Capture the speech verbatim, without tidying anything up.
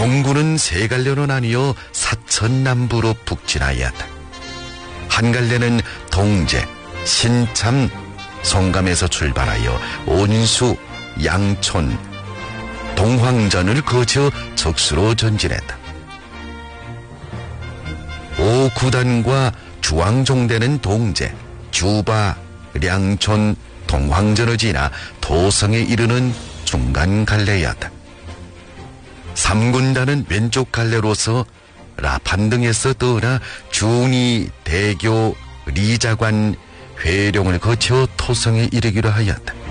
동군은 세 갈래로 나뉘어 사천남부로 북진하였다. 한 갈래는 동제, 신참, 송감에서 출발하여 온수, 양촌, 동황전을 거쳐 적수로 전진했다. 오구단과 주왕종대는 동제, 주바, 량촌, 동황전을 지나 도성에 이르는 중간 갈래였다. 삼군단은 왼쪽 갈래로서 라판 등에서 떠나 준이, 대교, 리자관, 회룡을 거쳐 토성에 이르기로 하였다.